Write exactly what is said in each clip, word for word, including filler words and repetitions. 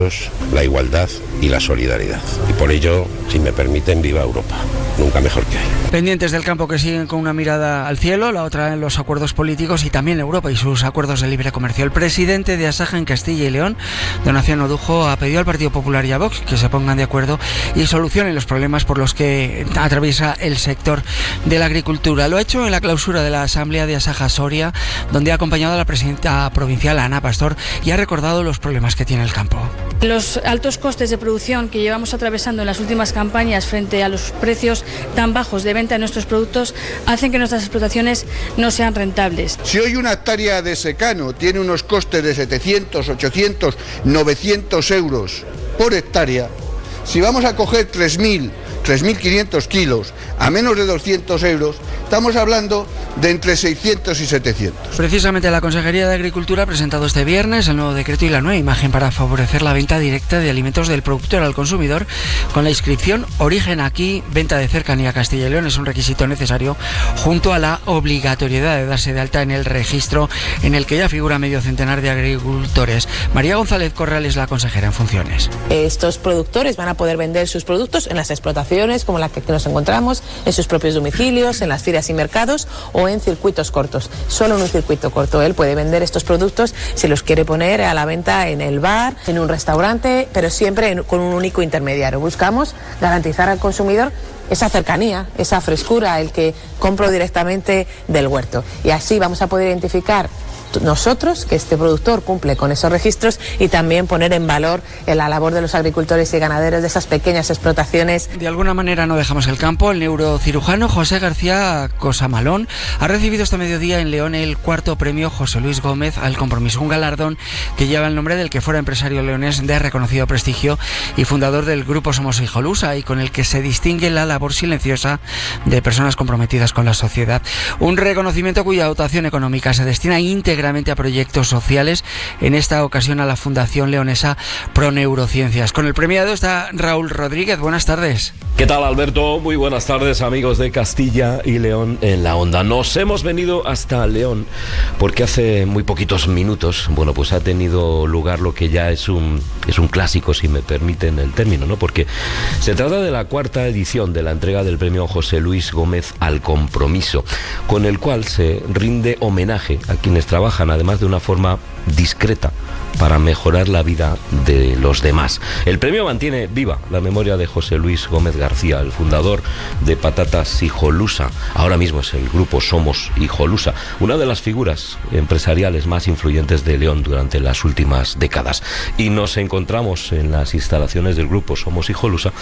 la igualdad y la solidaridad. Y por ello, si me permiten, viva Europa. Nunca mejor que hay. Pendientes del campo que siguen con una mirada al cielo, la otra en los acuerdos políticos y también Europa y sus acuerdos de libre comercio. El presidente de Asaja en Castilla y León, Donación Odujo, ha pedido al Partido Popular y a Vox que se pongan de acuerdo y solucionen los problemas por los que atraviesa el sector de la agricultura. Lo ha hecho en la clausura de la Asamblea de Asaja Soria, donde ha acompañado a la presidenta provincial, Ana Pastor, y ha recordado los problemas que tiene el campo. Los altos costes de producción que llevamos atravesando en las últimas campañas frente a los precios tan bajos de venta de nuestros productos hacen que nuestras explotaciones no sean rentables. Si hoy una hectárea de secano tiene unos costes de setecientos, ochocientos, novecientos euros por hectárea, si vamos a coger tres mil, tres mil quinientos kilos a menos de doscientos euros, estamos hablando de entre seiscientos y setecientos. Precisamente la Consejería de Agricultura ha presentado este viernes el nuevo decreto y la nueva imagen para favorecer la venta directa de alimentos del productor al consumidor con la inscripción Origen Aquí, venta de cercanía. Castilla y León es un requisito necesario junto a la obligatoriedad de darse de alta en el registro en el que ya figura medio centenar de agricultores. María González Corral es la consejera en funciones. Estos productores van a poder vender sus productos en las explotaciones como la que nos encontramos, en sus propios domicilios, en las ferias y mercados o en circuitos cortos. Solo en un circuito corto él puede vender estos productos si los quiere poner a la venta en el bar, en un restaurante, pero siempre en, con un único intermediario. Buscamos garantizar al consumidor esa cercanía, esa frescura, el que compro directamente del huerto. Y así vamos a poder identificar nosotros que este productor cumple con esos registros y también poner en valor la labor de los agricultores y ganaderos de esas pequeñas explotaciones. De alguna manera no dejamos el campo. El neurocirujano José García Cosamalón ha recibido este mediodía en León el cuarto premio José Luis Gómez al compromiso, un galardón que lleva el nombre del que fuera empresario leonés de reconocido prestigio y fundador del grupo Somos Hijolusa, y con el que se distingue la labor silenciosa de personas comprometidas con la sociedad. Un reconocimiento cuya dotación económica se destina íntegramente a proyectos sociales, en esta ocasión a la Fundación Leonesa Pro Neurociencias. Con el premiado está Raúl Rodríguez. Buenas tardes. ¿Qué tal, Alberto? Muy buenas tardes, amigos de Castilla y León en la Onda. Nos hemos venido hasta León porque hace muy poquitos minutos, bueno, pues ha tenido lugar lo que ya es un, es un clásico, si me permiten el término, ¿no? Porque se trata de la cuarta edición de la entrega del premio José Luis Gómez al compromiso, con el cual se rinde homenaje a quienes trabajan además de una forma discreta para mejorar la vida de los demás. El premio mantiene viva la memoria de José Luis Gómez García, el fundador de Patatas Hijolusa. Ahora mismo es el grupo Somos Hijolusa, una de las figuras empresariales más influyentes de León durante las últimas décadas. Y nos encontramos en las instalaciones del grupo Somos Hijolusa.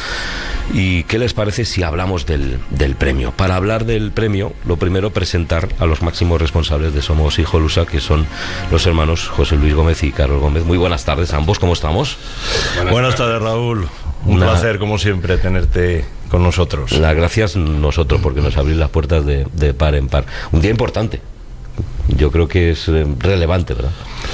¿Y qué les parece si hablamos del, del premio? Para hablar del premio, lo primero, presentar a los máximos responsables de Somos Hijolusa, que son los hermanos José Luis Gómez y Carlos Gómez. Muy buenas tardes a ambos, ¿cómo estamos? Buenas, buenas tardes, Raúl. Un Una... placer, como siempre, tenerte con nosotros. Las gracias nosotros, porque nos abrís las puertas de, de par en par. Un día importante. Yo creo que es relevante, ¿verdad?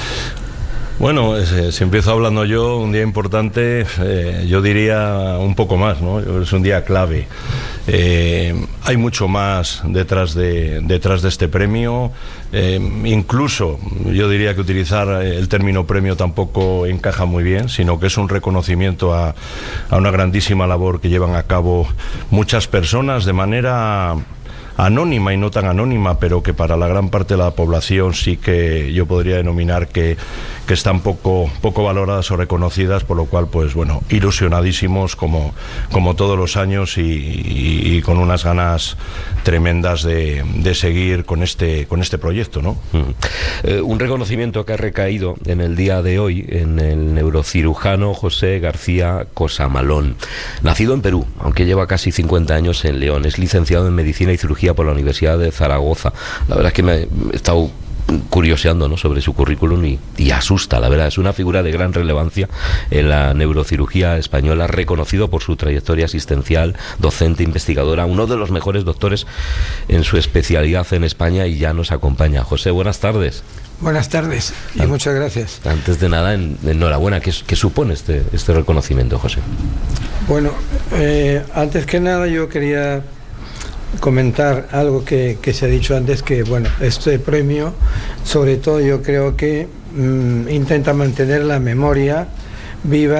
Bueno, eh, si empiezo hablando yo, un día importante, eh, yo diría un poco más, ¿no? Es un día clave. Eh, hay mucho más detrás de, detrás de este premio. Eh, incluso yo diría que utilizar el término premio tampoco encaja muy bien, sino que es un reconocimiento a, a una grandísima labor que llevan a cabo muchas personas de manera anónima y no tan anónima, pero que para la gran parte de la población sí que yo podría denominar que, que están poco, poco valoradas o reconocidas, por lo cual, pues bueno, ilusionadísimos como, como todos los años y, y, y con unas ganas tremendas de, de seguir con este, con este proyecto, ¿no? Mm. Eh, un reconocimiento que ha recaído en el día de hoy en el neurocirujano José García Cosamalón, nacido en Perú, aunque lleva casi cincuenta años en León. Es licenciado en Medicina y Cirugía por la Universidad de Zaragoza. La verdad es que me he estado curioseando, ¿no?, sobre su currículum y, y asusta, la verdad. Es una figura de gran relevancia en la neurocirugía española, reconocido por su trayectoria asistencial, docente, investigadora, uno de los mejores doctores en su especialidad en España, y ya nos acompaña. José, buenas tardes. Buenas tardes y An muchas gracias. Antes de nada, en, enhorabuena. ¿Qué, qué supone este, este reconocimiento, José? Bueno, eh, antes que nada yo quería comentar algo que, que se ha dicho antes, que bueno, este premio sobre todo yo creo que mmm, intenta mantener la memoria viva